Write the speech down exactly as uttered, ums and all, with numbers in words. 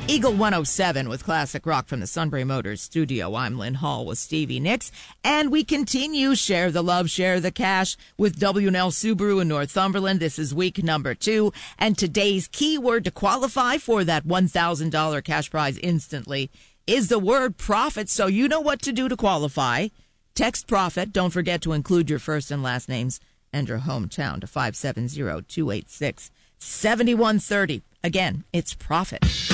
Eagle one oh seven with classic rock from the Sunbury Motors studio. I'm Lynn Hall with Stevie Nicks. And we continue Share the Love, Share the Cash with W and L Subaru in Northumberland. This is week number two. And today's keyword to qualify for that one thousand dollars cash prize instantly is the word profit. So you know what to do to qualify. Text profit. Don't forget to include your first and last names and your hometown to five seven zero, two eight six, seven one three zero. Again, it's profit.